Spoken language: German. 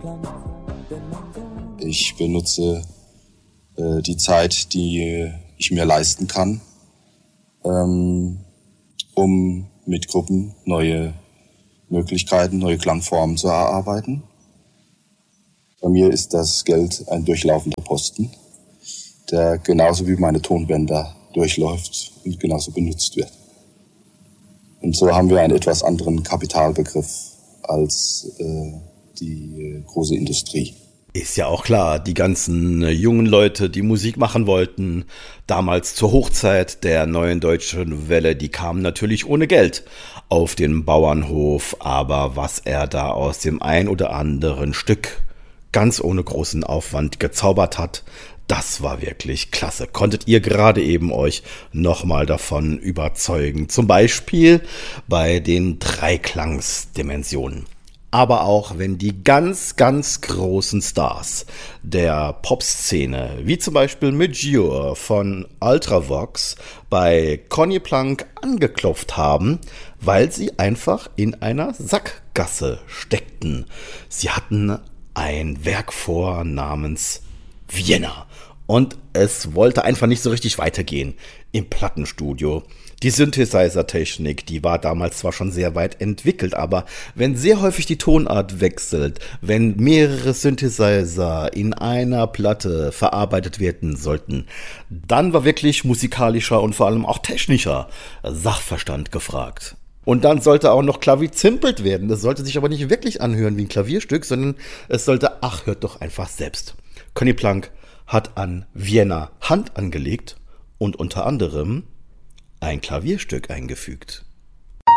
Ich benutze die Zeit, die ich mir leisten kann, um mit Gruppen neue Möglichkeiten, neue Klangformen zu erarbeiten. Bei mir ist das Geld ein durchlaufender Posten, der genauso wie meine Tonbänder durchläuft und genauso benutzt wird. Und so haben wir einen etwas anderen Kapitalbegriff als die große Industrie. Ist ja auch klar, die ganzen jungen Leute, die Musik machen wollten, damals zur Hochzeit der neuen deutschen Welle, die kamen natürlich ohne Geld auf den Bauernhof, aber was er da aus dem ein oder anderen Stück ganz ohne großen Aufwand gezaubert hat, das war wirklich klasse. Konntet ihr gerade eben euch nochmal davon überzeugen? Zum Beispiel bei den Dreiklangsdimensionen. Aber auch wenn die ganz, ganz großen Stars der Popszene, wie zum Beispiel Midge von Ultravox, bei Conny Plank angeklopft haben, weil sie einfach in einer Sackgasse steckten. Sie hatten ein Werk vor namens Vienna. Und es wollte einfach nicht so richtig weitergehen im Plattenstudio. Die Synthesizer-Technik, die war damals zwar schon sehr weit entwickelt, aber wenn sehr häufig die Tonart wechselt, wenn mehrere Synthesizer in einer Platte verarbeitet werden sollten, dann war wirklich musikalischer und vor allem auch technischer Sachverstand gefragt. Und dann sollte auch noch klavizimpelt werden. Das sollte sich aber nicht wirklich anhören wie ein Klavierstück, sondern es sollte, ach, hört doch einfach selbst. Conny Plank hat an Vienna Hand angelegt und unter anderem ein Klavierstück eingefügt.